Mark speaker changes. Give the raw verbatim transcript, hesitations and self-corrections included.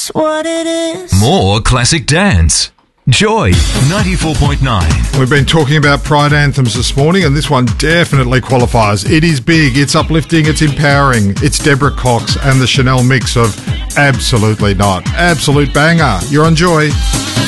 Speaker 1: that's what it is.
Speaker 2: More classic dance. Joy ninety-four point nine.
Speaker 3: We've been talking about Pride anthems this morning, and this one definitely qualifies. It is big, it's uplifting, it's empowering. It's Deborah Cox and the Chanel mix of Absolutely Not. Absolute banger. You're on Joy.